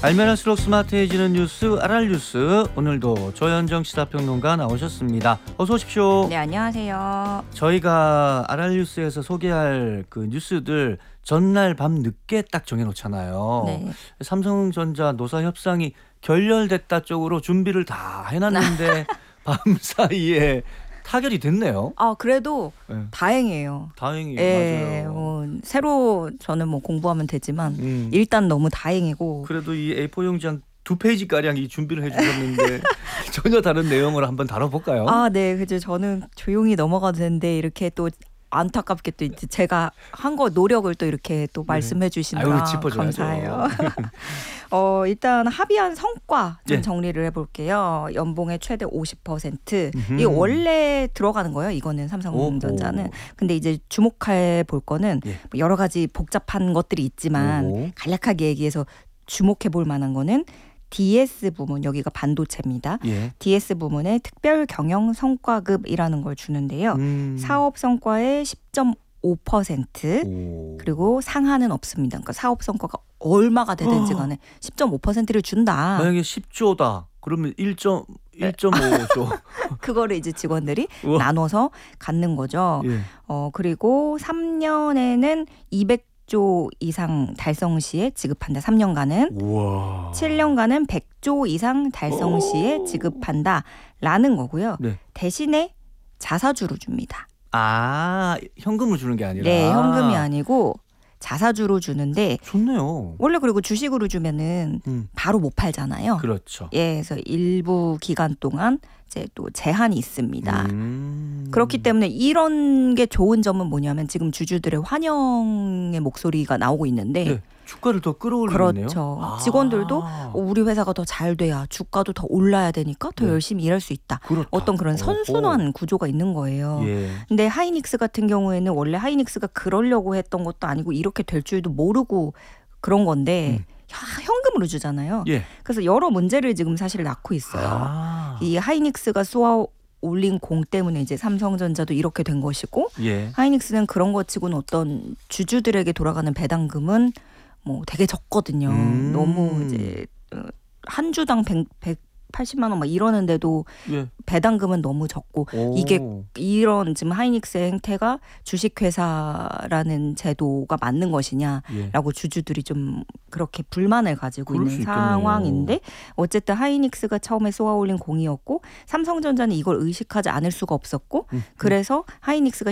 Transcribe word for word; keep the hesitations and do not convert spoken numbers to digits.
알면 할수록 스마트해지는 뉴스 알알뉴스. 오늘도 조현정 시사평론가 나오셨습니다. 어서 오십시오. 네, 안녕하세요. 저희가 알알뉴스에서 소개할 그 뉴스들 전날 밤 늦게 딱 정해놓잖아요. 네. 삼성전자 노사 협상이 결렬됐다 쪽으로 준비를 다 해놨는데 밤 사이에 타결이 됐네요. 아, 그래도 네. 다행이에요. 다행히 예, 맞아요. 뭐 새로 저는 뭐 공부하면 되지만 음. 일단 너무 다행이고. 그래도 이 에이포 용지 한 두 페이지 가량 이 준비를 해주셨는데 전혀 다른 내용을 한번 다뤄볼까요? 아, 네, 그죠. 저는 조용히 넘어가도 되는데 이렇게 또 안타깝게 또 이제 제가 한 거 노력을 또 이렇게 또 말씀해 주시느라 아유, 짚어줘야죠. 감사해요. 어, 일단 합의한 성과 좀 예. 정리를 해볼게요. 연봉의 최대 오십 퍼센트. 음흠. 이게 원래 들어가는 거예요. 이거는 삼성전자는. 오호. 근데 이제 주목해 볼 거는 예. 여러 가지 복잡한 것들이 있지만 오호. 간략하게 얘기해서 주목해 볼 만한 거는 디에스 부문, 여기가 반도체입니다. 예. 디에스 부문의 특별 경영 성과급이라는 걸 주는데요. 음. 사업 성과의 십 점 오 퍼센트 오. 그리고 상한은 없습니다. 그러니까 사업 성과가 얼마가 되든지 간에 십 점 오 퍼센트를 준다. 만약에 십 조다. 그러면 일 점 일 점 오 조. 그거를 이제 직원들이 우와. 나눠서 갖는 거죠. 예. 어, 그리고 삼 년에는 이백 조 이상 달성 시에 지급한다. 삼 년간은. 우와. 칠 년간은 백 조 이상 달성 시에 오. 지급한다라는 거고요. 네. 대신에 자사주로 줍니다. 아, 현금을 주는 게 아니라. 네, 현금이 아니고 자사주로 주는데 좋네요. 원래 그리고 주식으로 주면은 음. 바로 못 팔잖아요. 그렇죠. 예, 그래서 일부 기간 동안 이제 또 제한이 있습니다. 음. 그렇기 때문에 이런 게 좋은 점은 뭐냐면 지금 주주들의 환영의 목소리가 나오고 있는데 네, 주가를 더 끌어올리네요. 그렇죠. 아. 직원들도 어, 우리 회사가 더 잘 돼야 주가도 더 올라야 되니까 더 네. 열심히 일할 수 있다. 그렇다. 어떤 그런 선순환 구조가 있는 거예요. 예. 근데 하이닉스 같은 경우에는 원래 하이닉스가 그러려고 했던 것도 아니고 이렇게 될 줄도 모르고 그런 건데 음. 야, 현금으로 주잖아요. 예. 그래서 여러 문제를 지금 사실 낳고 있어요. 아. 이 하이닉스가 쏘아 올린 공 때문에 이제 삼성전자도 이렇게 된 것이고 예. 하이닉스는 그런 것 치고는 어떤 주주들에게 돌아가는 배당금은 뭐 되게 적거든요. 음. 너무 이제 한 주당 백, 백팔십만 원 막 이러는데도 예. 배당금은 너무 적고 오. 이게 이런 지금 하이닉스의 행태가 주식회사라는 제도가 맞는 것이냐라고 예. 주주들이 좀 그렇게 불만을 가지고 그럴 있는 수 있겠네요. 상황인데 어쨌든 하이닉스가 처음에 쏘아 올린 공이었고 삼성전자는 이걸 의식하지 않을 수가 없었고 음. 그래서 하이닉스가